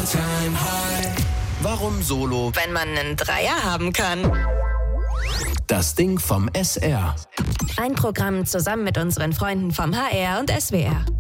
All-Time High. Warum Solo? Wenn man einen Dreier haben kann. Das Ding vom SR. Ein Programm zusammen mit unseren Freunden vom HR und SWR.